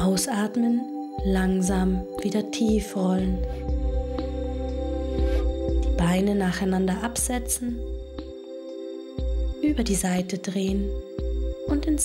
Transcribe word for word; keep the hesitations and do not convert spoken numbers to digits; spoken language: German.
Ausatmen, langsam wieder tief rollen. Die Beine nacheinander absetzen, über die Seite drehen und ins